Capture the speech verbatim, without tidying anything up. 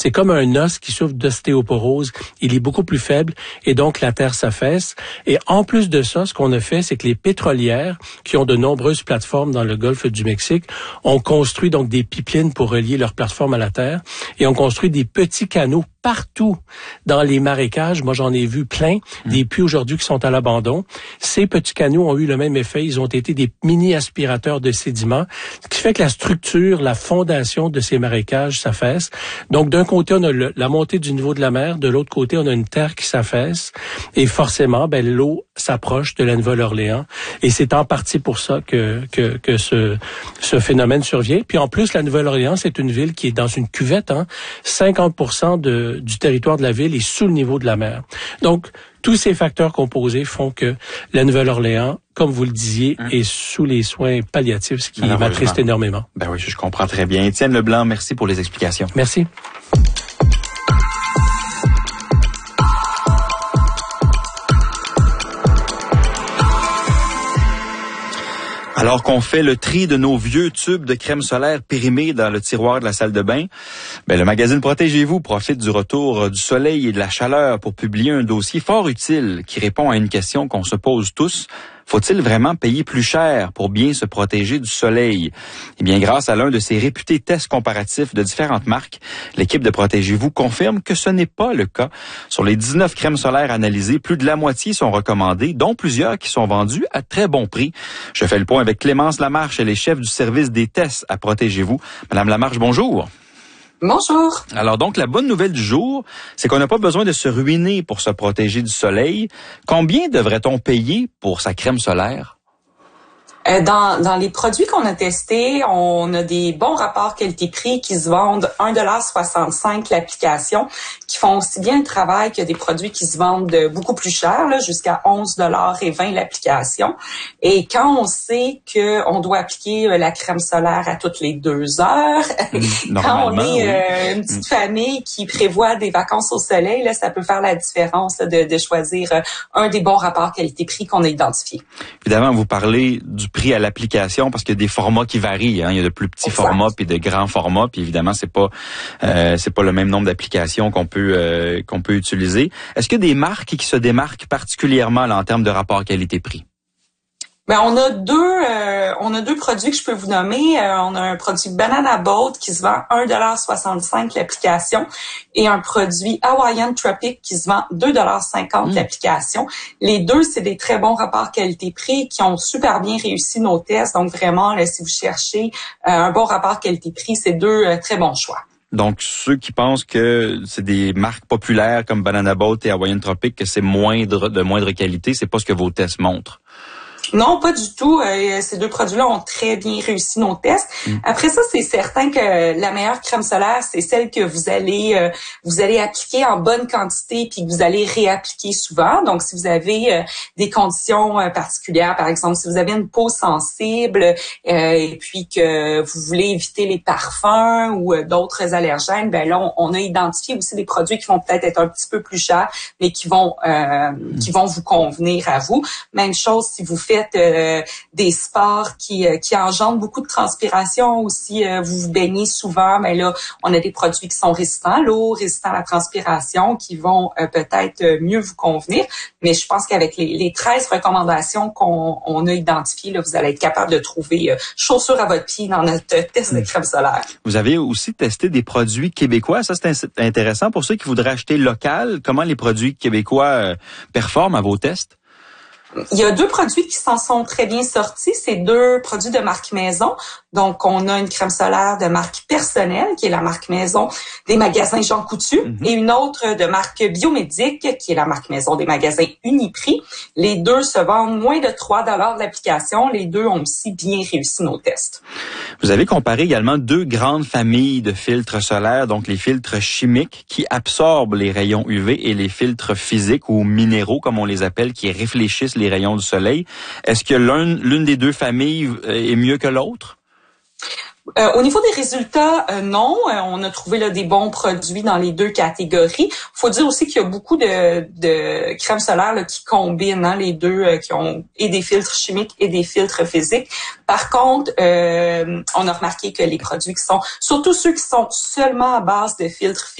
C'est comme un os qui souffre d'ostéoporose. Il est beaucoup plus faible et donc la terre s'affaisse. Et en plus de ça, ce qu'on a fait, c'est que les pétrolières, qui ont de nombreuses plateformes dans le golfe du Mexique, ont construit donc des pipelines pour relier leurs plateformes à la terre et ont construit des petits canaux partout dans les marécages. Moi, j'en ai vu plein, des puits aujourd'hui qui sont à l'abandon. Ces petits canaux ont eu le même effet. Ils ont été des mini-aspirateurs de sédiments, ce qui fait que la structure, la fondation de ces marécages s'affaisse. Donc, d'un côté, on a le, la montée du niveau de la mer. De l'autre côté, on a une terre qui s'affaisse. Et forcément, ben, l'eau s'approche de la Nouvelle-Orléans. Et c'est en partie pour ça que, que, que ce, ce phénomène survient. Puis en plus, la Nouvelle-Orléans, c'est une ville qui est dans une cuvette. Hein. cinquante pour cent de du territoire de la ville est sous le niveau de la mer. Donc, tous ces facteurs composés font que la Nouvelle-Orléans, comme vous le disiez, hum. est sous les soins palliatifs, ce qui m'attriste énormément. Ben oui, je comprends très bien. Étienne Leblanc, merci pour les explications. Merci. Alors qu'on fait le tri de nos vieux tubes de crème solaire périmés dans le tiroir de la salle de bain, ben le magazine Protégez-vous profite du retour du soleil et de la chaleur pour publier un dossier fort utile qui répond à une question qu'on se pose tous. Faut-il vraiment payer plus cher pour bien se protéger du soleil? Eh bien, grâce à l'un de ces réputés tests comparatifs de différentes marques, l'équipe de Protégez-vous confirme que ce n'est pas le cas. Sur les dix-neuf crèmes solaires analysées, plus de la moitié sont recommandées, dont plusieurs qui sont vendues à très bon prix. Je fais le point avec Clémence Lamarche, elle est chef du service des tests à Protégez-vous. Madame Lamarche, bonjour. Bonjour. Alors donc, la bonne nouvelle du jour, c'est qu'on n'a pas besoin de se ruiner pour se protéger du soleil. Combien devrait-on payer pour sa crème solaire? Euh, dans, dans les produits qu'on a testés, on a des bons rapports qualité-prix qui se vendent un dollar soixante-cinq l'application, qui font aussi bien le travail que des produits qui se vendent beaucoup plus cher, là, jusqu'à onze dollars vingt l'application. Et quand on sait qu'on doit appliquer la crème solaire à toutes les deux heures, mmh, quand on est euh, oui. une petite mmh. famille qui prévoit des vacances au soleil, là, ça peut faire la différence là, de, de choisir un des bons rapports qualité-prix qu'on a identifiés. Évidemment, vous parlez du prix à l'application parce qu'il y a des formats qui varient. Hein. Il y a de plus petits exact. formats puis de grands formats. Puis évidemment, c'est pas euh, c'est pas le même nombre d'applications qu'on peut euh, qu'on peut utiliser. Est-ce qu'il y a des marques qui se démarquent particulièrement là, en termes de rapport qualité-prix? Ben on a deux euh, on a deux produits que je peux vous nommer. Euh, on a un produit Banana Boat qui se vend un dollar soixante-cinq l'application et un produit Hawaiian Tropic qui se vend deux dollars cinquante mmh. l'application. Les deux, c'est des très bons rapports qualité-prix qui ont super bien réussi nos tests. Donc vraiment, là, si vous cherchez euh, un bon rapport qualité-prix, c'est deux euh, très bons choix. Donc, ceux qui pensent que c'est des marques populaires comme Banana Boat et Hawaiian Tropic, que c'est moindre de moindre qualité, c'est pas ce que vos tests montrent. Non, pas du tout. Euh, ces deux produits-là ont très bien réussi nos tests. Mm. Après ça, c'est certain que la meilleure crème solaire, c'est celle que vous allez euh, vous allez appliquer en bonne quantité puis que vous allez réappliquer souvent. Donc, si vous avez euh, des conditions euh, particulières, par exemple, si vous avez une peau sensible euh, et puis que vous voulez éviter les parfums ou euh, d'autres allergènes, ben là, on, on a identifié aussi des produits qui vont peut-être être un petit peu plus chers, mais qui vont euh, mm. qui vont vous convenir à vous. Même chose si vous faites Euh, des sports qui euh, qui engendrent beaucoup de transpiration aussi, euh, vous vous baignez souvent, mais là on a des produits qui sont résistants à l'eau, résistants à la transpiration, qui vont euh, peut-être mieux vous convenir. Mais je pense qu'avec les, les treize recommandations qu'on on a identifiées, là, vous allez être capable de trouver euh, chaussures à votre pied dans notre test de crème solaire. Vous avez aussi testé des produits québécois. Ça, c'est intéressant pour ceux qui voudraient acheter local. Comment les produits québécois euh, performent à vos tests? Il y a deux produits qui s'en sont très bien sortis. C'est deux produits de marque maison. Donc, on a une crème solaire de marque personnelle, qui est la marque maison des magasins Jean Coutu, mm-hmm. et une autre de marque Biomédique, qui est la marque maison des magasins Uniprix. Les deux se vendent moins de trois dollars de l'application. Les deux ont aussi bien réussi nos tests. Vous avez comparé également deux grandes familles de filtres solaires, donc les filtres chimiques qui absorbent les rayons U V et les filtres physiques ou minéraux, comme on les appelle, qui réfléchissent les rayons du soleil. Est-ce que l'un, l'une des deux familles est mieux que l'autre? Euh, au niveau des résultats, euh, non. Euh, on a trouvé là des bons produits dans les deux catégories. Faut dire aussi qu'il y a beaucoup de, de crèmes solaires là, qui combinent hein, les deux, euh, qui ont et des filtres chimiques et des filtres physiques. Par contre, euh, on a remarqué que les produits qui sont, surtout ceux qui sont seulement à base de filtres